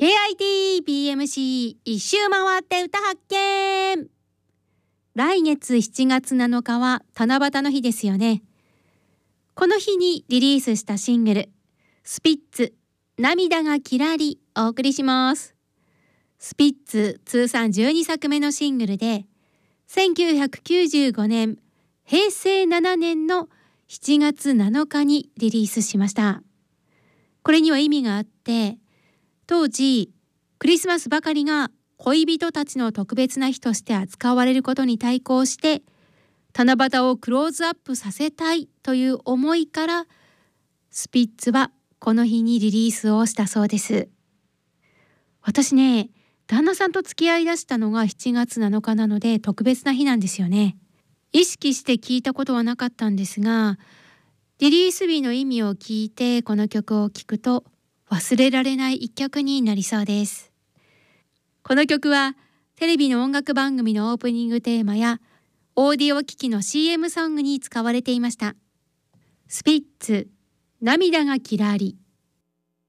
KITBMC 一周回って歌発見。来月7月7日は七夕の日ですよね。この日にリリースしたシングルスピッツ涙がきらりお送りします。スピッツ通算12作目のシングルで1995年平成7年の7月7日にリリースしました。これには意味があって、当時クリスマスばかりが恋人たちの特別な日として扱われることに対抗して、七夕をクローズアップさせたいという思いからスピッツはこの日にリリースをしたそうです。私ね、旦那さんと付き合いだしたのが7月7日なので特別な日なんですよね。意識して聞いたことはなかったんですが、リリース日の意味を聞いてこの曲を聴くと忘れられない一曲になりそうです。この曲はテレビの音楽番組のオープニングテーマやオーディオ機器の CM ソングに使われていました。スピッツ、涙がきらり。